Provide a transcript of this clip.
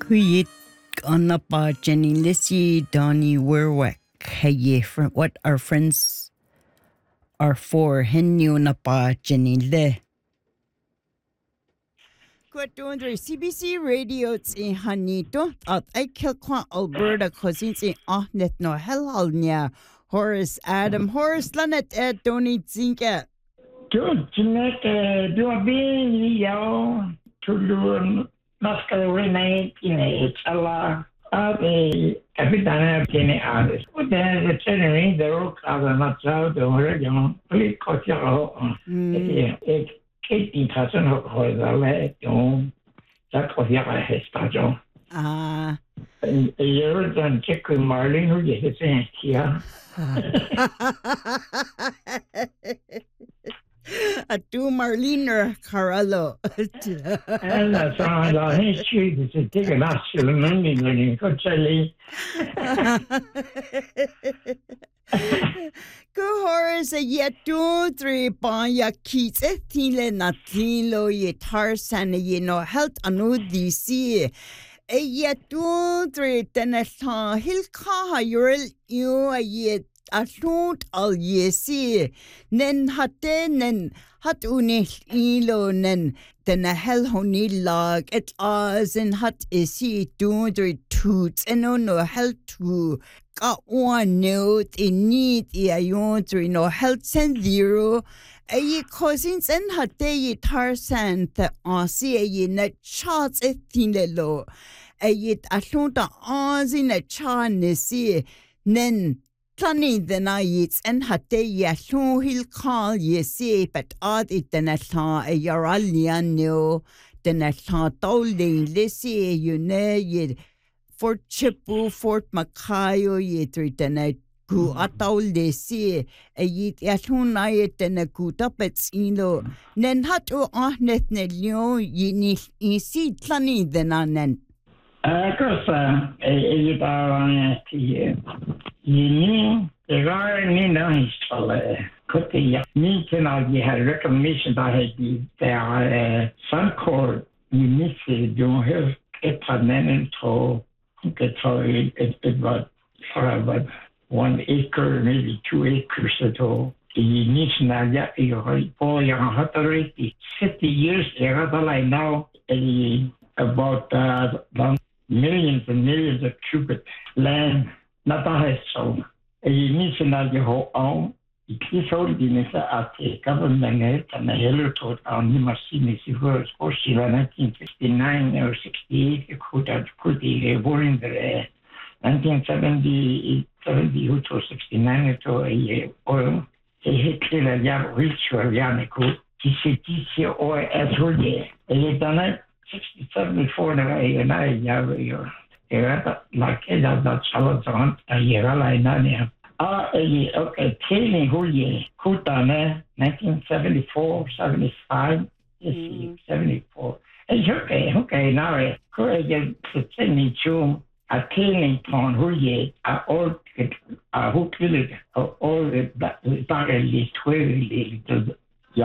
Kuyit Anapa Jenny Lissy Donnie Werwick. Hey, what our friends are for. Henyu Napa Jenny Le. Good doing CBC Radio in Hanito at I kill Alberta cousins in Ahnet no Helhalnia. Horace Adam Horace Lanet Ed Donny Zinka. Good to make do being yellow to do masquerade in it's a lot of a capitana tiene aves. What the generally the rock of the Natsau, the original, please coach your it Katie cousin of the don't that was your hestage. Ah. A year than check with Marlene who gets it here. A two Marlene Carallo. And that's on the history to take a national money when you could say. Go Horace a yet 2, 3 banya keats a tile natilo ye tarsan ye no health anu DC. A yet 2, 3 tenetha hilka yuril you a yet. Atlut al yesi nen hatte nen hat unich ilo nen den a hel honi lag et as in hat isi dundri toots en no hel tu ka one note in need I ayondri no hel sen zero a ye cousins en hatte ye tarsan the asi a ye net shots et tinelo a yet atluta as in a chan nesi nen Tani then I eats and hatte yashu he'll call ye see, but odd it then a saw a yaraliano, then a saw tolding lissy, you know, ye Fort Chipu, Fort Macayo, ye three then a go at all they see, a yet yashu night and a good up at silo, then hat o ahnet nelio, ye need see tani then anen. Because you are you know, could the me cannot you had recognition that had there some core you miss it, you have a permanent to get it about for about 1 acre, maybe 2 acres at all. You need to you for your 50 years, now about millions and millions of cubic land. Not a so a initial your whole own. It is holding at a government and a hello to our Nimashini Sivers or Shiva 1969 or 68. You could have put the born there 1970, 70 to 69 to a year oil. A hit a young ritual Yaniku. TCTC or as whole day. A done it 74 and I have like that Salazar a year like that. Okay, Tailing Huye, Kutane, 1974, 75, 74. It's okay, now could send me to a tailing pond Huye, all who killed all the barely 12